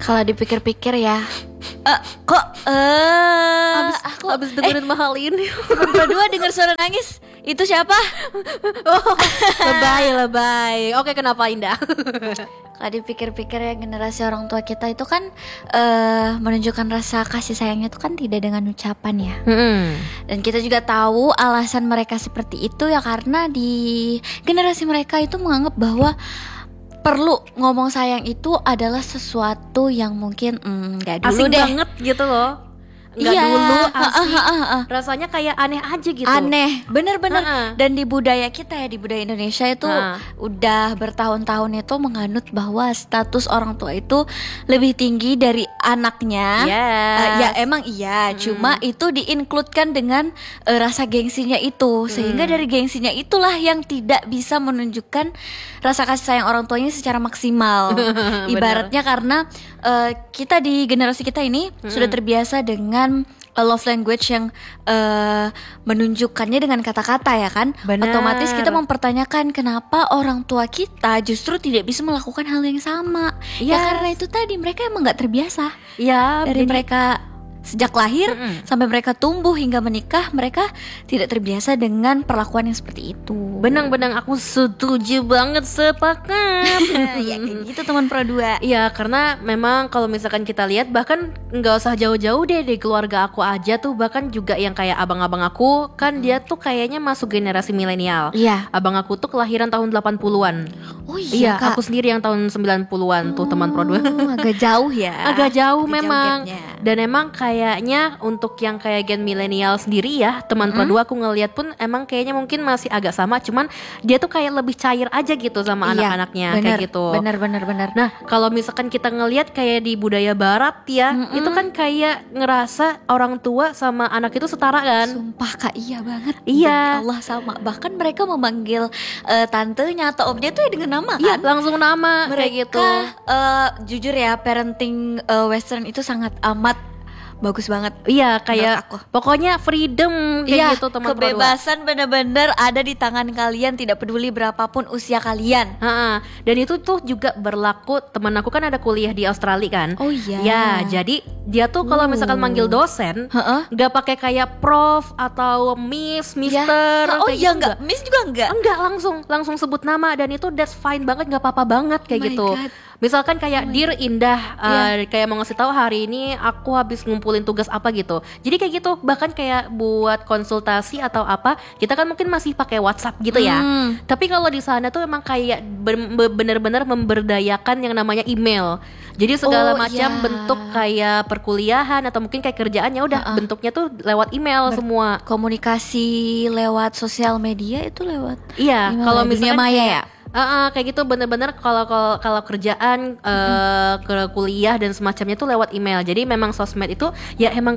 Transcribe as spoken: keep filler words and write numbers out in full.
Kalau dipikir-pikir ya, eh kok eh Abis, aku abis dengerin eh, mahal ini. berdua dengar suara nangis. Itu siapa? Oh, lebay lebay. Oke, kenapa Indah? Kalau dipikir-pikir ya, generasi orang tua kita itu kan eh menunjukkan rasa kasih sayangnya itu kan tidak dengan ucapan ya. Hmm. Dan kita juga tahu alasan mereka seperti itu ya karena di generasi mereka itu menganggap bahwa perlu ngomong sayang itu adalah sesuatu yang mungkin mm, nggak dulu Asing deh. banget gitu loh. Nggak Iya, dulu ha, ha, asik. ha, ha, ha. Rasanya kayak aneh aja gitu. Aneh, bener-bener. Ha-ha. Dan di budaya kita ya, di budaya Indonesia itu Ha. udah bertahun-tahun itu menganut bahwa status orang tua itu lebih tinggi dari anaknya. Yes. Eh, ya emang iya, cuma itu diinkludkan dengan eh, rasa gengsinya itu, sehingga dari gengsinya itulah yang tidak bisa menunjukkan rasa kasih sayang orang tuanya secara maksimal. Ibaratnya karena eh, kita di generasi kita ini sudah terbiasa dengan a love language yang uh, menunjukkannya dengan kata-kata ya kan. Benar. Otomatis kita mempertanyakan kenapa orang tua kita justru tidak bisa melakukan hal yang sama. Ya Yes. karena itu tadi mereka emang nggak terbiasa. Ya, Dari jadi- mereka sejak lahir Mm-mm. sampai mereka tumbuh hingga menikah, mereka tidak terbiasa dengan perlakuan yang seperti itu. benang-benang aku setuju banget, sepakat. Ya kayak gitu teman Pro dua. Iya, karena memang kalau misalkan kita lihat bahkan nggak usah jauh-jauh deh di keluarga aku aja tuh, bahkan juga yang kayak abang-abang aku kan dia tuh kayaknya masuk generasi milenial. Iya. Abang aku tuh kelahiran tahun delapan puluhan. Oh Iya, iya, Kak. aku sendiri yang tahun sembilan puluhan tuh teman Pro dua. Oh, agak jauh ya. Agak jauh Agak memang. gapnya. Dan emang kayaknya untuk yang kayak gen milenial sendiri ya, teman Pro dua aku ngeliat pun emang kayaknya mungkin masih agak sama, cuman dia tuh kayak lebih cair aja gitu sama Iya, anak-anaknya bener, kayak gitu. Bener bener bener. Nah, kalau misalkan kita ngelihat kayak di budaya barat ya, Mm-mm. itu kan kayak ngerasa orang tua sama anak itu setara kan? Sumpah Kak, iya banget. Iya. Demi Allah sama. Bahkan mereka memanggil eh, tantenya atau omnya tuh ya dengan nama Iya, kan. langsung nama Mereka kayak gitu. eh, jujur ya, parenting eh, Western itu sangat amat bagus banget. Iya, kayak Menurut aku. pokoknya freedom kayak Iya, gitu teman Pro dua. kebebasan bener-bener ada di tangan kalian, tidak peduli berapapun usia kalian. Ha-ha. Dan itu tuh juga berlaku, teman aku kan ada kuliah di Australia kan. Oh iya. Ya, jadi dia tuh kalau misalkan Uh. manggil dosen Heeh. nggak pakai kayak prof atau miss, mister. Ya. Oh kayak iya gitu enggak, Miss juga enggak. Enggak, langsung langsung sebut nama, dan itu that's fine banget, nggak apa-apa banget kayak Oh my gitu. God. Misalkan kayak Dear Indah, uh, kayak mau ngasih tahu hari ini aku habis ngumpulin tugas apa gitu. Jadi kayak gitu, bahkan kayak buat konsultasi atau apa, kita kan mungkin masih pakai WhatsApp gitu ya. Hmm. Tapi kalau di sana tuh emang kayak ber- be- bener-bener memberdayakan yang namanya email. Jadi segala Oh, macam iya. bentuk kayak perkuliahan atau mungkin kayak kerjaannya udah Ha-ha. bentuknya tuh lewat email Ber- semua. Komunikasi lewat sosial media itu lewat Iya, gimana kalau ya, dunia misalkan maya kayak- ya. Uh, uh, kayak gitu bener-bener kalau kalau kalau kerjaan uh, ke kuliah dan semacamnya tuh lewat email. Jadi memang sosmed itu ya emang